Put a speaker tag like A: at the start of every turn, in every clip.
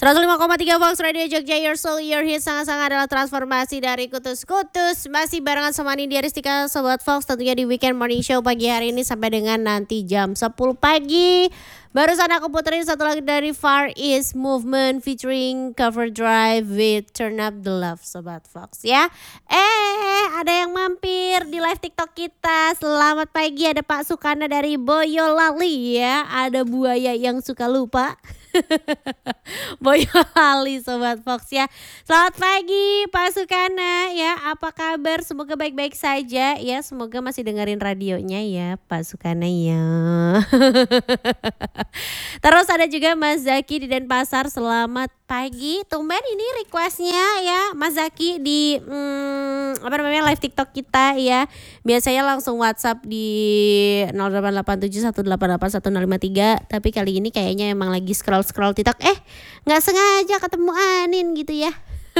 A: 105,3 Fox Radio Jogja, your soul, your hit. Sangat-sangat adalah transformasi dari kutus-kutus. Masih barengan sama Nindya Ristika, Sobat Fox. Tentunya di Weekend Morning Show pagi hari ini sampai dengan nanti jam 10 pagi. Barusan aku puterin satu lagi dari Far East Movement featuring Cover Drive with Turn Up The Love, Sobat Fox ya. Ada yang mampir di live TikTok kita. Selamat pagi, ada Pak Sukana dari Boyolali ya. Ada buaya yang suka lupa. Boyolali, Sobat Fox ya. Selamat pagi Pak Sukana ya. Apa kabar? Semoga baik-baik saja ya. Semoga masih dengerin radionya ya Pak Sukana ya. Terus ada juga Mas Zaki di Denpasar. Selamat pagi. Tumben ini requestnya ya Mas Zaki di live TikTok kita ya. Biasanya langsung WhatsApp di 0887188153. Tapi kali ini kayaknya emang lagi scroll TikTok. Gak sengaja ketemu Anin gitu ya.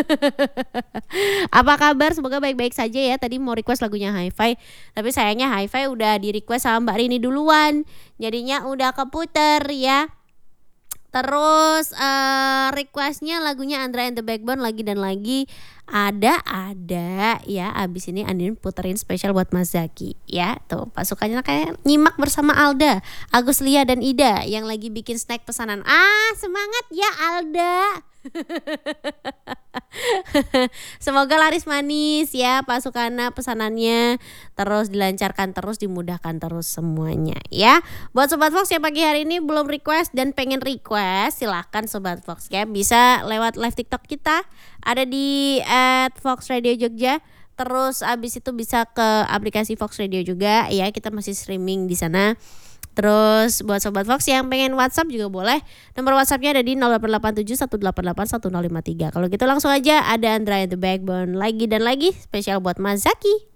A: Apa kabar? Semoga baik-baik saja ya. Tadi mau request lagunya Hi-Fi, tapi sayangnya Hi-Fi udah di request sama Mbak Rini duluan, jadinya udah keputer ya. Terus requestnya lagunya Andra and the Backbone lagi dan lagi ada ya. Abis ini Andin puterin spesial buat Mas Zaki ya. Tuh pasukannya kayak nyimak bersama Alda, Agus, Lia dan Ida yang lagi bikin snack pesanan. Semangat ya Alda. Semoga laris manis ya Pak Sukana pesanannya, terus dilancarkan terus, dimudahkan terus semuanya ya. Buat Sobat Fox yang pagi hari ini belum request dan pengen request, silahkan Sobat Fox ya, bisa lewat live TikTok kita, ada di @FoxRadioJogja. Terus abis itu bisa ke aplikasi Fox Radio juga ya, kita masih streaming di sana. Terus buat Sobat Fox yang pengen WhatsApp juga boleh. Nomor WhatsAppnya ada di 0887188153. Kalau gitu langsung aja, ada Andra and the Backbone lagi dan lagi spesial buat Mas Zaki.